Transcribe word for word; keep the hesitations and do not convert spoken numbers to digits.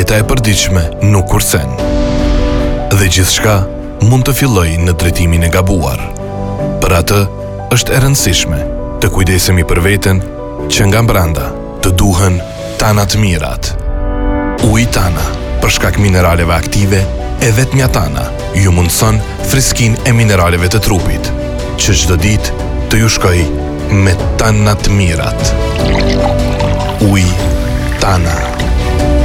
jeta e përditshme nuk kursen. Dhe gjithçka mund të fillojë në drejtimin e gabuar. Për atë, është e rëndësishme të kujdesemi për veten që nga brenda të duhen Tana të mirat. Uji Tana, për shkak mineraleve aktive, e vetmja Tana ju mundson freskinë e mineraleve të trupit, që çdo ditë të ju shkojë me Tana të mirat. Uji Tana.